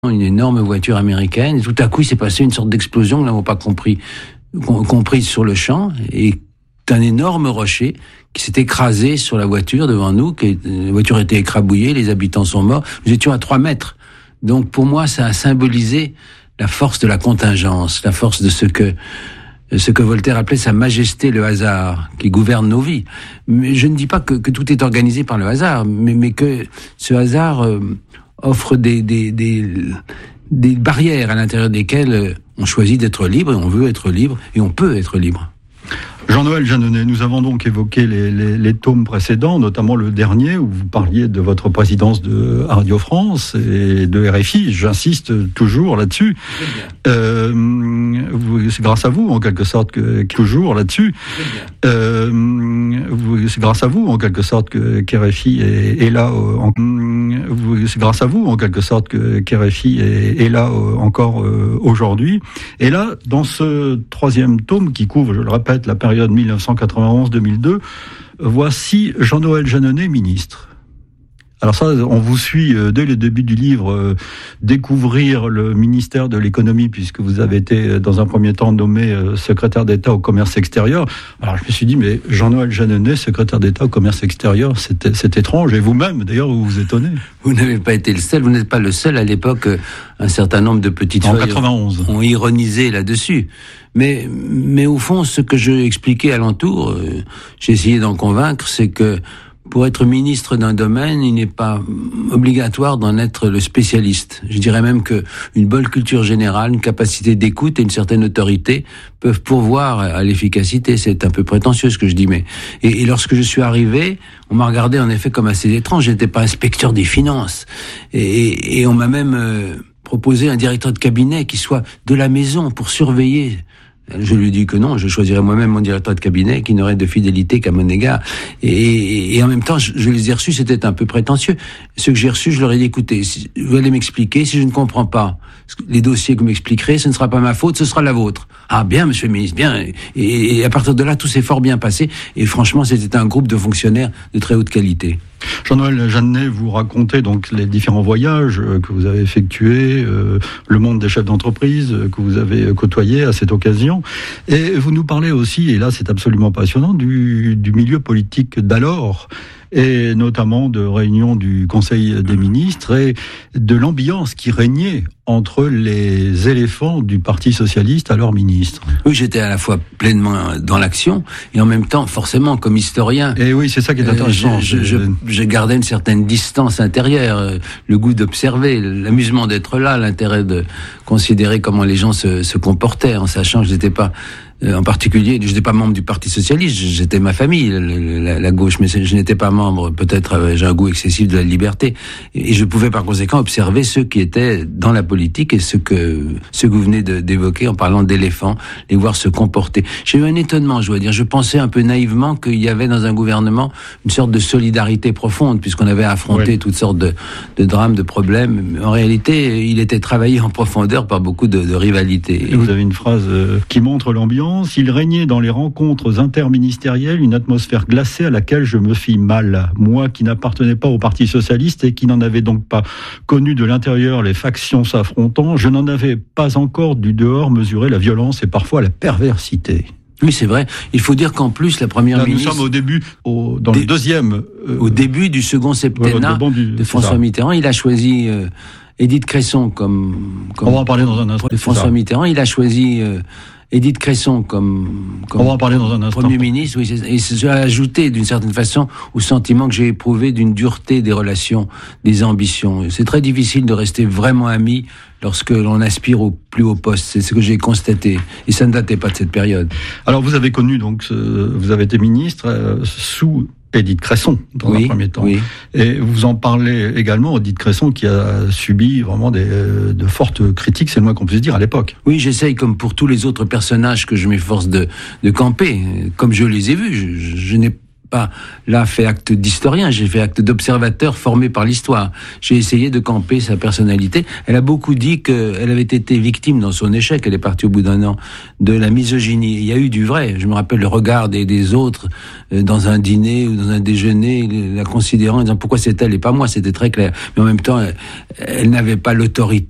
une énorme voiture américaine, et tout à coup il s'est passé une sorte d'explosion, nous n'avons pas compris sur le champ, et un énorme rocher qui s'est écrasé sur la voiture devant nous, la voiture était écrabouillée, les habitants sont morts, nous étions à 3 mètres. Donc pour moi ça a symbolisé la force de la contingence, la force de ce que Voltaire appelait sa majesté, le hasard, qui gouverne nos vies. Mais je ne dis pas que tout est organisé par le hasard, mais que ce hasard offre des barrières à l'intérieur desquelles on choisit d'être libre, et on veut être libre, et on peut être libre. Jean-Noël Jeanneney, nous avons donc évoqué les tomes précédents, notamment le dernier où vous parliez de votre présidence de Radio France et de RFI. J'insiste toujours là-dessus. C'est grâce à vous, en quelque sorte, que qu'RFI est là. C'est grâce à vous, en quelque sorte, qu'RFI est là encore aujourd'hui. Et là, dans ce 3e tome qui couvre, je le répète, la période 1991-2002, voici Jean-Noël Jeanneney, ministre. Alors ça, on vous suit dès le début du livre découvrir le ministère de l'économie, puisque vous avez été dans un premier temps nommé secrétaire d'État au commerce extérieur. Alors je me suis dit, mais Jean-Noël Jeanneney, secrétaire d'État au commerce extérieur, c'est étrange. Et vous-même, d'ailleurs, vous vous étonnez. Vous n'avez pas été le seul, vous n'êtes pas le seul. À l'époque, un certain nombre de petites feuilles 91. Ont ironisé là-dessus. Mais au fond, ce que je expliquais alentour, j'ai essayé d'en convaincre, c'est que pour être ministre d'un domaine, il n'est pas obligatoire d'en être le spécialiste. Je dirais même que une bonne culture générale, une capacité d'écoute et une certaine autorité peuvent pourvoir à l'efficacité. C'est un peu prétentieux ce que je dis, mais et lorsque je suis arrivé, on m'a regardé en effet comme assez étrange. J'étais pas inspecteur des finances et on m'a même proposé un directeur de cabinet qui soit de la maison pour surveiller. Je lui dis que non, je choisirais moi-même mon directeur de cabinet qui n'aurait de fidélité qu'à mon égard. Et en même temps, je les ai reçus, c'était un peu prétentieux. Ceux que j'ai reçus, je leur ai dit, écoutez, vous allez m'expliquer, si je ne comprends pas les dossiers que vous m'expliquerez, ce ne sera pas ma faute, ce sera la vôtre. Ah bien, monsieur le ministre, bien. Et à partir de là, tout s'est fort bien passé. Et franchement, c'était un groupe de fonctionnaires de très haute qualité. Jean-Noël Jeanneney, vous racontez donc les différents voyages que vous avez effectués, le monde des chefs d'entreprise que vous avez côtoyé à cette occasion, et vous nous parlez aussi, et là c'est absolument passionnant, du milieu politique d'alors, et notamment de réunions du Conseil des ministres et de l'ambiance qui régnait entre les éléphants du Parti socialiste, alors ministre. Oui, j'étais à la fois pleinement dans l'action et en même temps, forcément, comme historien. Et oui, c'est ça qui est intéressant. Je gardais une certaine distance intérieure, le goût d'observer, l'amusement d'être là, l'intérêt de considérer comment les gens se comportaient, en sachant que je n'étais pas... En particulier, je n'étais pas membre du Parti Socialiste, j'étais ma famille, la gauche, mais je n'étais pas membre, peut-être j'ai un goût excessif de la liberté, et je pouvais par conséquent observer ceux qui étaient dans la politique et ceux que vous venez d'évoquer en parlant d'éléphants, les voir se comporter. J'ai eu un étonnement, je dois dire, je pensais un peu naïvement qu'il y avait dans un gouvernement une sorte de solidarité profonde, puisqu'on avait affronté toutes sortes de drames, de problèmes, mais en réalité, il était travaillé en profondeur par beaucoup de rivalités. Et vous avez une phrase qui montre l'ambiance. Il régnait dans les rencontres interministérielles une atmosphère glacée à laquelle je me fis mal. Moi qui n'appartenais pas au Parti socialiste et qui n'en avais donc pas connu de l'intérieur les factions s'affrontant, je n'en avais pas encore du dehors mesuré la violence et parfois la perversité. Oui, c'est vrai. Il faut dire qu'en plus, la première ministre... Nous sommes au début, dans le deuxième... au début du second septennat de François Mitterrand, il a choisi... Édith Cresson comme... On va en parler dans un instant. De François Mitterrand, il a choisi... Édith Cresson comme on va en parler dans un instant. Premier ministre, oui, et cela a ajouté d'une certaine façon au sentiment que j'ai éprouvé d'une dureté des relations, des ambitions. C'est très difficile de rester vraiment ami lorsque l'on aspire au plus haut poste. C'est ce que j'ai constaté. Et ça ne datait pas de cette période. Alors vous avez connu, donc, vous avez été ministre sous Édith Cresson, dans un premier temps. Oui. Et vous en parlez également, Édith Cresson, qui a subi vraiment de fortes critiques, c'est le moins qu'on puisse dire, à l'époque. Oui, j'essaye, comme pour tous les autres personnages que je m'efforce de camper, comme je les ai vus. Je n'ai pas là fait acte d'historien, j'ai fait acte d'observateur formé par l'histoire. J'ai essayé de camper sa personnalité. Elle a beaucoup dit qu'elle avait été victime dans son échec, elle est partie au bout d'un an, de la misogynie. Il y a eu du vrai. Je me rappelle le regard des autres dans un dîner ou dans un déjeuner, la considérant, en disant pourquoi c'est elle et pas moi, c'était très clair. Mais en même temps, elle n'avait pas l'autorité